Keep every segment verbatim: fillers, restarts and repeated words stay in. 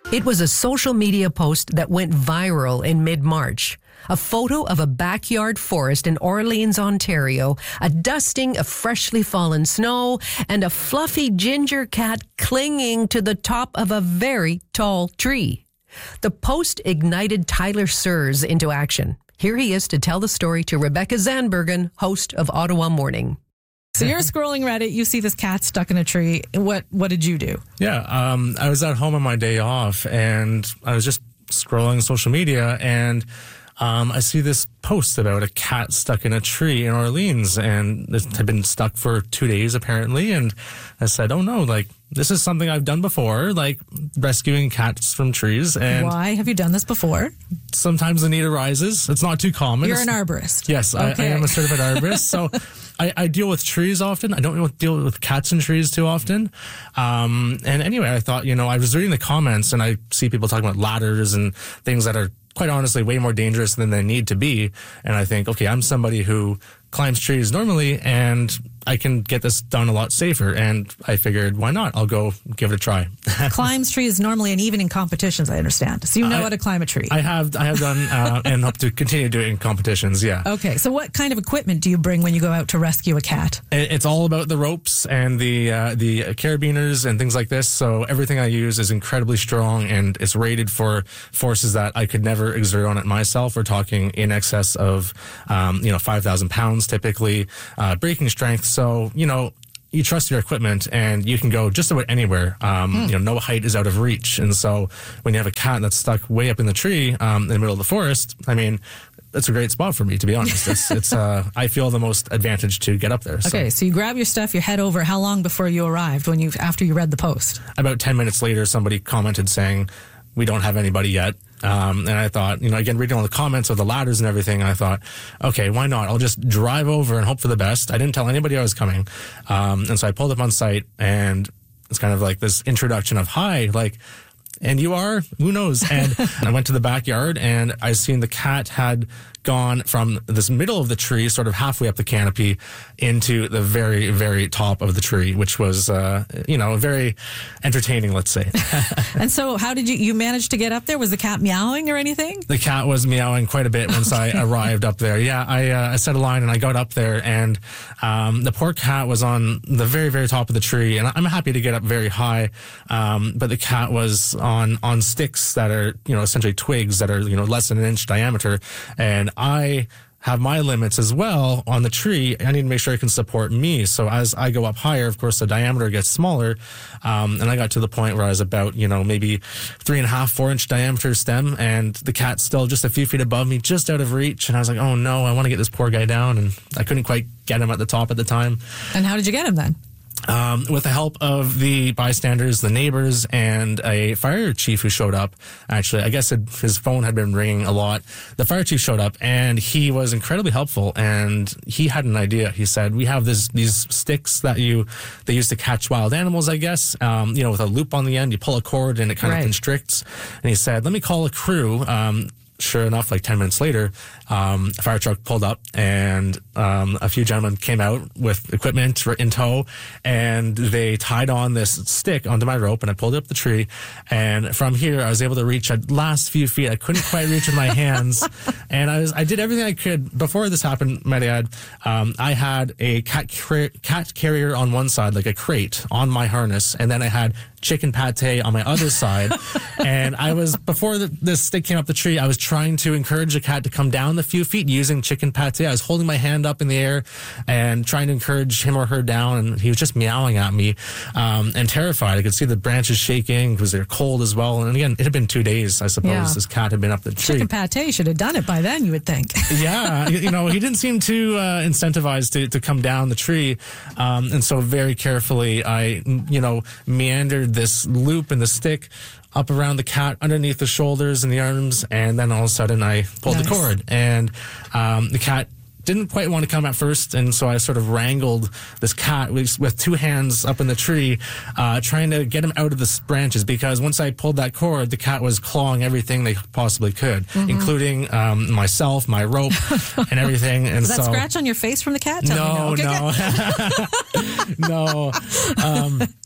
It was a social media post that went viral in mid-March. A photo of a backyard forest in Orleans, Ontario, a dusting of freshly fallen snow, and a fluffy ginger cat clinging to the top of a very tall tree. The post ignited Tyler Sears into action. Here he is to tell the story to Rebecca Zandbergen, host of Ottawa Morning. So you're scrolling Reddit, you see this cat stuck in a tree. What what did you do? Yeah, um, I was at home on my day off, and I was just scrolling social media, and um, I see this post about a cat stuck in a tree in Orleans, and it had been stuck for two days apparently, and I said, oh no, like, this is something I've done before, like rescuing cats from trees. And why have you done this before? Sometimes the need arises. It's not too common. You're it's, an arborist. Yes, okay. I, I am a certified arborist. So I, I deal with trees often. I don't deal with cats and trees too often. Um, and anyway, I thought, you know, I was reading the comments and I see people talking about ladders and things that are quite honestly way more dangerous than they need to be. And I think, okay, I'm somebody who climbs trees normally, and I can get this done a lot safer. And I figured, why not? I'll go give it a try. Climbs trees normally, and even in competitions, I understand. So you know I, how to climb a tree. I have, I have done, uh, and hope to continue to do it in competitions. Yeah. Okay. So what kind of equipment do you bring when you go out to rescue a cat? It's all about the ropes and the uh, the carabiners and things like this. So everything I use is incredibly strong, and it's rated for forces that I could never exert on it myself. We're talking in excess of, um, you know, five thousand pounds typically, uh, breaking strength. So, you know, you trust your equipment and you can go just about anywhere. Um, hmm. You know, no height is out of reach. And so when you have a cat that's stuck way up in the tree, um, in the middle of the forest, I mean, that's a great spot for me, to be honest. It's, it's, uh, I feel the most advantage to get up there. So. Okay. So you grab your stuff, you head over. How long before you arrived when you, after you read the post? About ten minutes later, somebody commented saying, we don't have anybody yet. Um, and I thought, you know, again, reading all the comments of the ladders and everything, I thought, okay, why not? I'll just drive over and hope for the best. I didn't tell anybody I was coming. Um, and so I pulled up on site, and it's kind of like this introduction of, hi, like, and you are? Who knows? And I went to the backyard, and I seen the cat had gone from this middle of the tree, sort of halfway up the canopy, into the very, very top of the tree, which was, uh, you know, very entertaining, let's say. And so how did you, you manage to get up there? Was the cat meowing or anything? The cat was meowing quite a bit once okay. I arrived up there. Yeah, I, uh, I set a line and I got up there, and um, the poor cat was on the very, very top of the tree, and I'm happy to get up very high, um, but the cat was on, on sticks that are, you know, essentially twigs that are, you know, less than an inch diameter, and I have my limits as well on the tree. I need to make sure it can support me. So as I go up higher, of course, the diameter gets smaller. Um, and I got to the point where I was about, you know, maybe three and a half, four inch diameter stem, and the cat's still just a few feet above me, just out of reach. And I was like, oh no, I want to get this poor guy down. And I couldn't quite get him at the top at the time. And how did you get him then? Um, with the help of the bystanders, the neighbors, and a fire chief who showed up. Actually, I guess it, his phone had been ringing a lot. The fire chief showed up, and he was incredibly helpful. And he had an idea. He said, "We have this these sticks that you they use to catch wild animals. I guess um, you know, with a loop on the end, you pull a cord and it kind right. of constricts." And he said, "Let me call a crew." Um, Sure enough, like ten minutes later, um, a fire truck pulled up, and um, a few gentlemen came out with equipment in tow, and they tied on this stick onto my rope, and I pulled it up the tree. And from here, I was able to reach the last few feet. I couldn't quite reach with my hands, and I was I did everything I could. Before this happened, might I add, um, I had a cat car- cat carrier on one side, like a crate, on my harness, and then I had chicken pate on my other side. And I was, before the, this stick came up the tree, I was trying to encourage the cat to come down the few feet using chicken pate. I was holding my hand up in the air and trying to encourage him or her down, and he was just meowing at me, um, and terrified. I could see the branches shaking because they're cold as well. And again, it had been two days, I suppose, yeah. this cat had been up the tree. Chicken pate should have done it by then, you would think. Yeah, you know, he didn't seem too uh, incentivized to, to come down the tree. Um, and so very carefully, I, you know, meandered this loop in the stick up around the cat, underneath the shoulders and the arms, and then all of a sudden I pulled nice. the cord, and um, the cat didn't quite want to come at first, and so I sort of wrangled this cat with, with two hands up in the tree, uh, trying to get him out of the branches, because once I pulled that cord, the cat was clawing everything they possibly could, mm-hmm. including um, myself, my rope, and everything. And Was that so, scratch on your face from the cat? Tell no, me no. Okay, no. No. Um,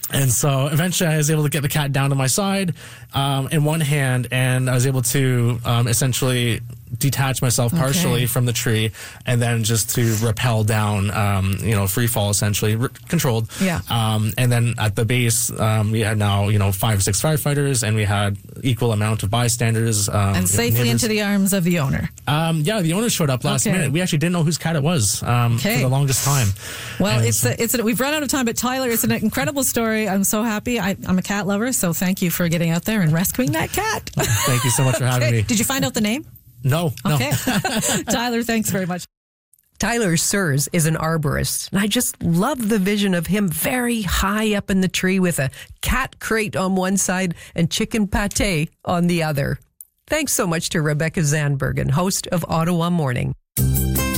And so eventually I was able to get the cat down to my side um, in one hand, and I was able to um, essentially detach myself partially Okay. from the tree and then just to rappel down, um, you know, free fall essentially, r- controlled. Yeah. Um, and then at the base, um, we had now, you know, five or six firefighters, and we had equal amount of bystanders. Um, And you know, safely neighbors. into the arms of the owner. Um, yeah, the owner showed up last Okay. minute. We actually didn't know whose cat it was um, Okay. for the longest time. Well, And it's so- a, it's a, we've run out of time, but Tyler, it's an incredible story. I'm so happy. I, I'm a cat lover, so thank you for getting out there and rescuing that cat. Thank you so much for having Okay. me. Did you find out the name? No, no. Okay. Tyler, thanks very much. Tyler Sears is an arborist, and I just love the vision of him very high up in the tree with a cat crate on one side and chicken pate on the other. Thanks so much to Rebecca Zandbergen, host of Ottawa Morning.